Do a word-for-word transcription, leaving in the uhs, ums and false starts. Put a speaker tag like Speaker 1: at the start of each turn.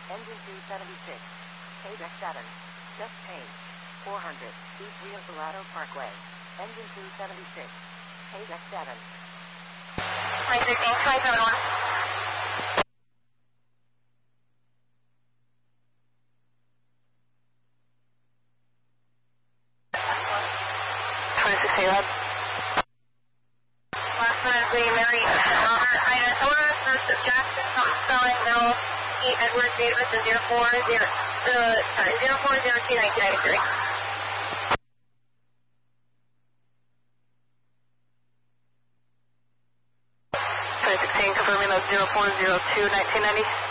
Speaker 1: Engine two seventy-six. K D E C seven. Just change. four hundred. East Rio Salado Parkway. Engine two seventy-six. K D E C seven.
Speaker 2: five six eight five seven one. twenty-six eight. Last one is the Mary Robert Ida Thor, first of Jackson, something spelling, middle, E. Edward Davis, and zero four zero, uh, sorry, zero four zero two nineteen ninety-three. twenty sixteen, confirming that's zero four zero two nineteen ninety.